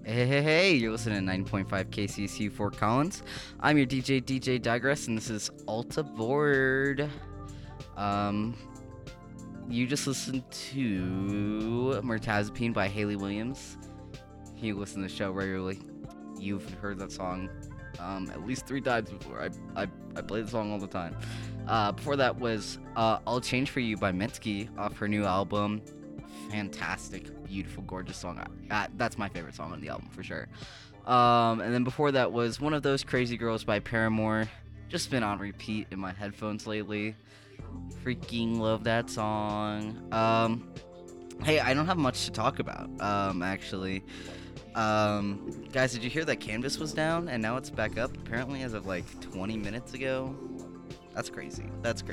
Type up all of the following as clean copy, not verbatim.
Hey, you're listening to 9.5 KCSU Fort Collins. I'm your DJ Digress, and this is Alta Board. Um, you just listened to Mirtazapine by Hayley Williams. You listen to the show regularly. You've heard that song at least 3 times before. I play the song all the time. Before that was I'll Change For You by Mitski off her new album. Fantastic, beautiful, gorgeous song. That's my favorite song on the album for sure. And then before that was One of Those Crazy Girls by Paramore. Just been on repeat in my headphones lately. Freaking love that song. Hey, I don't have much to talk about, actually. Guys, did you hear that Canvas was down and now it's back up? Apparently as of like 20 minutes ago. That's crazy.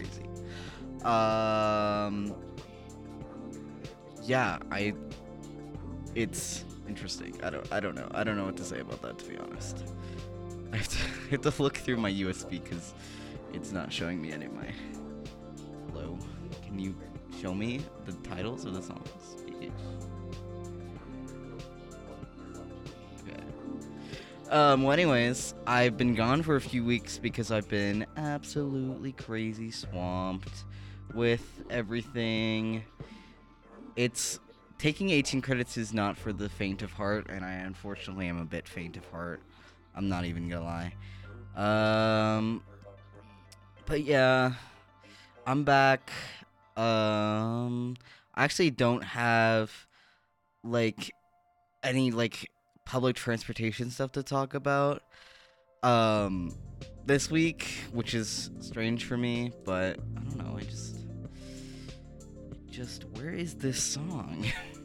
Yeah, it's interesting. I don't know. I don't know what to say about that, to be honest. I have to look through my USB because it's not showing me any of my. Hello, can you show me the titles of the songs? Okay. Well, anyways, I've been gone for a few weeks because I've been absolutely crazy swamped with everything. It's taking 18 credits is not for the faint of heart, and I unfortunately am a bit faint of heart. I'm not even gonna lie. But yeah, I'm back. I actually don't have like any like public transportation stuff to talk about this week, which is strange for me, but I don't know, I just where is this song?